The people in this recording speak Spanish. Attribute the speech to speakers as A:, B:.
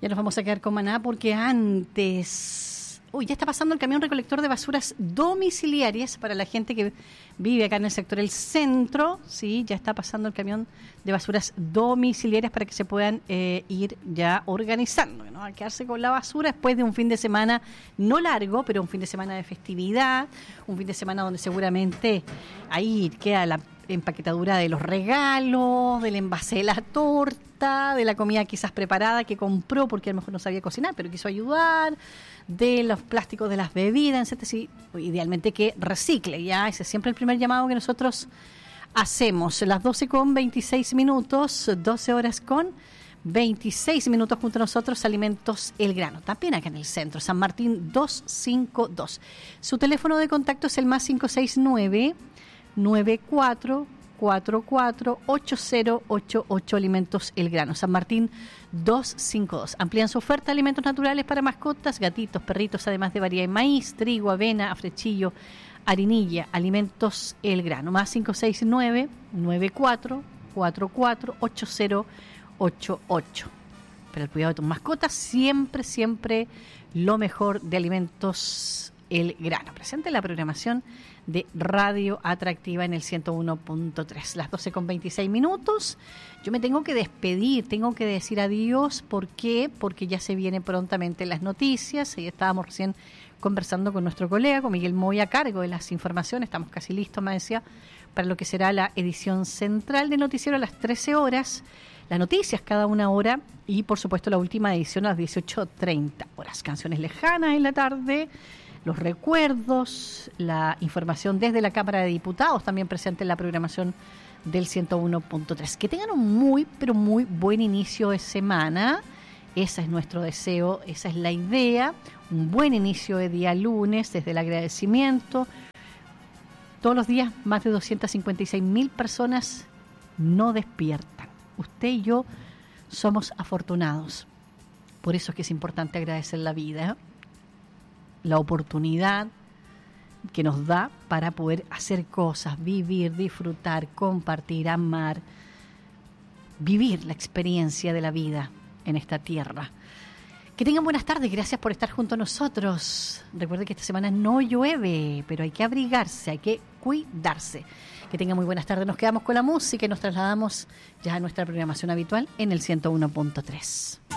A: Ya nos vamos a quedar con Maná porque antes... ya está pasando el camión recolector de basuras domiciliarias para la gente que vive acá en el sector del centro. Sí, ya está pasando el camión de basuras domiciliarias para que se puedan ir ya organizando, ¿no? A quedarse con la basura después de un fin de semana no largo, pero un fin de semana de festividad, un fin de semana donde seguramente ahí queda la empaquetadura de los regalos, del envase de la torta, de la comida quizás preparada que compró porque a lo mejor no sabía cocinar, pero quiso ayudar, de los plásticos de las bebidas, etc. Sí, idealmente que recicle, ya ese es siempre el primer llamado que nosotros hacemos. Las 12:26, 12 horas con 26 minutos junto a nosotros, Alimentos El Grano, también acá en el centro, San Martín 252. Su teléfono de contacto es el más 569-9444-8088, Alimentos El Grano, San Martín 252. Amplían su oferta de alimentos naturales para mascotas, gatitos, perritos, además de variedad de maíz, trigo, avena, afrechillo, harinilla. Alimentos El Grano, más 569-9444-8088. Para el cuidado de tus mascotas, siempre lo mejor de Alimentos El Grano. Presente en la programación de Radio Atractiva en el 101.3. Las 12:26. Yo me tengo que despedir, tengo que decir adiós. ¿Por qué? Porque ya se vienen prontamente las noticias. Y estábamos recién conversando con nuestro colega, con Miguel Moya, a cargo de las informaciones. Estamos casi listos, me decía, para lo que será la edición central de noticiero a las 13 horas. Las noticias cada una hora y, por supuesto, la última edición a las 18:30 horas. Canciones lejanas en la tarde, los recuerdos, la información desde la Cámara de Diputados, también presente en la programación del 101.3. Que tengan un muy buen inicio de semana. Ese es nuestro deseo, esa es la idea. Un buen inicio de día lunes, desde el agradecimiento. Todos los días, más de 256.000 personas no despiertan. Usted y yo somos afortunados. Por eso es que es importante agradecer la vida, la oportunidad que nos da para poder hacer cosas, vivir, disfrutar, compartir, amar, vivir la experiencia de la vida en esta tierra. Que tengan buenas tardes, gracias por estar junto a nosotros. Recuerde que esta semana no llueve, pero hay que abrigarse, hay que cuidarse. Que tengan muy buenas tardes, nos quedamos con la música y nos trasladamos ya a nuestra programación habitual en el 101.3.